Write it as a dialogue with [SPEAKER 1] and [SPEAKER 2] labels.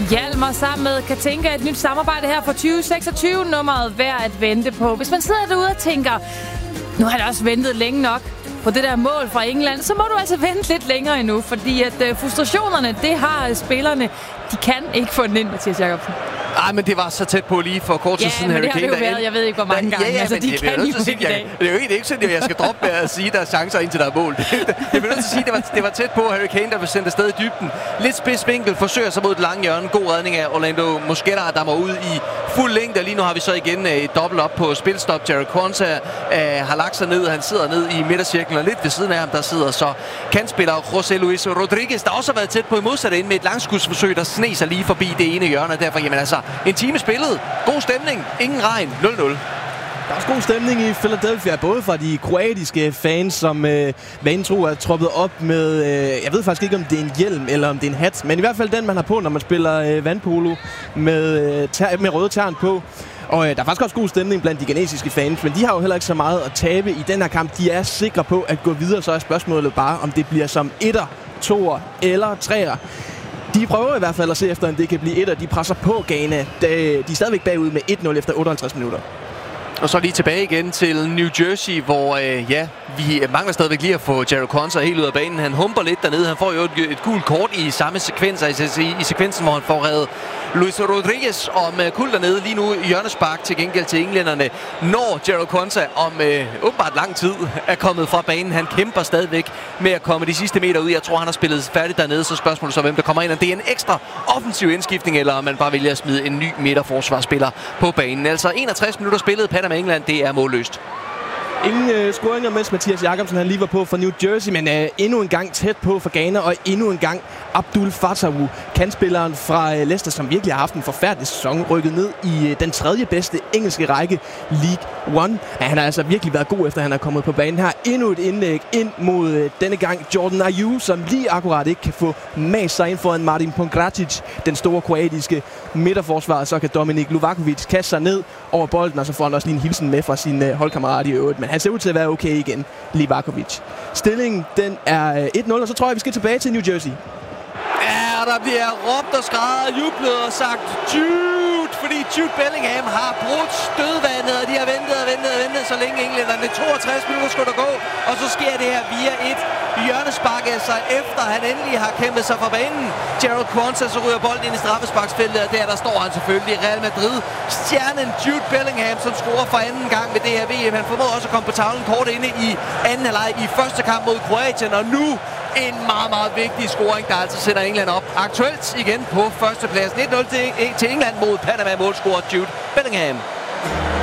[SPEAKER 1] Hjalmar sammen med Katinka, et nyt samarbejde her for 2026, nummeret værd at vente på. Hvis man sidder derude og tænker, nu har jeg også ventet længe nok på det der mål fra England, så må du altså vente lidt længere endnu, fordi at frustrationerne, det har spillerne, de kan ikke få den ind, Mathias Jakobsen.
[SPEAKER 2] Ej, men det var så tæt på lige for kort tid siden.
[SPEAKER 1] Ja, men det har det jo været, jeg ved ikke, hvor mange gange.
[SPEAKER 2] Ja,
[SPEAKER 1] altså,
[SPEAKER 2] men
[SPEAKER 1] de
[SPEAKER 2] det
[SPEAKER 1] kan jo ikke i dag.
[SPEAKER 2] Det er jo ikke sådan, at jeg skal droppe med at sige, at der er chancer indtil der er mål. Jeg bliver nødt til at sige, at det var tæt på Harry Kane, der blev sendt afsted i dybden. Lidt spidsvinkel, forsøger sig mod et lange hjørne. God redning af Orlando Mosquera, der må ud i fuld længde. Lige nu har vi så igen et dobbelt op på spilstop. Jared Quansah har lagt sig ned. Han sidder ned i midtercirklen, og lidt ved siden af ham, der sidder så kantspiller José Luis Rodríguez, der også har været tæt på i modsat ende med et langskudsforsøg, der sne sig lige forbi det ene hjørne. Derfor, jamen altså, en time spillet. God stemning. Ingen regn. 0-0.
[SPEAKER 3] Der er også god stemning i Philadelphia, både fra de kroatiske fans, som vanen tro er troppet op med, jeg ved faktisk ikke, om det er en hjelm eller om det er en hat, men i hvert fald den, man har på, når man spiller vandpolo med røde tern på. Og der er faktisk også god stemning blandt de ghanesiske fans, men de har jo heller ikke så meget at tabe i den her kamp. De er sikre på at gå videre, så er spørgsmålet bare, om det bliver som 1'er, 2'er eller 3'er. De prøver i hvert fald at se efter, om det kan blive 1'er. De presser på Ghana. De er stadigvæk bagud med 1-0 efter 58 minutter.
[SPEAKER 2] Og så lige tilbage igen til New Jersey, hvor vi mangler stadigvæk lige at få Jared Quansah helt ud af banen. Han humper lidt dernede. Han får jo et gult kort i samme sekvens, i sekvensen, hvor han får reddet Luis Rodríguez om kul dernede. Lige nu hjørnespark til gengæld til englænderne. Når Jared Quansah om åbenbart lang tid er kommet fra banen. Han kæmper stadigvæk med at komme de sidste meter ud. Jeg tror, han har spillet færdigt dernede. Så spørgsmålet så, hvem der kommer ind. Og det er en ekstra offensiv indskiftning, eller om man bare vælger at smide en ny midterforsvarsspiller på banen. Altså 61 minutter spillet. Panama England, det er målløst.
[SPEAKER 3] Ingen scoringer, mens Mathias Jakobsen han lige var på for New Jersey, men endnu en gang tæt på for Ghana, og endnu en gang Abdul Fatawu, kantspilleren fra Leicester, som virkelig har haft en forfærdelig sæson, rykket ned i den tredje bedste engelske række, League One. Ja, han har altså virkelig været god, efter han er kommet på banen her. Endnu et indlæg ind mod denne gang Jordan Ayew, som lige akkurat ikke kan få mas sig ind foran Martin Pongracic, den store kroatiske midterforsvar. Så kan Dominik Livakovic kaste sig ned over bolden, og så får han også lige en hilsen med fra sin holdkammerat i øvrigt. Men han ser ud til at være okay igen, Livakovic. Stillingen, den er 1-0, og så tror jeg, vi skal tilbage til New Jersey.
[SPEAKER 2] Ja, der bliver råbt og skreget og jublet og sagt Jude, fordi Jude Bellingham har brudt stødvandet, og de har ventet så længe englænderne. 62 minutter skulle der gå, og så sker det her via et hjørnespark, altså efter han endelig har kæmpet sig fra banen. Jared Quansah, så ryger bolden ind i straffesparksfeltet, og der står han selvfølgelig. Real Madrid, stjernen Jude Bellingham, som scorer for anden gang ved det her VM. Han formåede også at komme på tavlen kort inde i anden halvleg i første kamp mod Kroatien, og nu en meget, meget vigtig scoring, der altså sætter England op. Aktuelt igen på førstepladsen. 1-0 til England mod Panama, målscorer Jude Bellingham.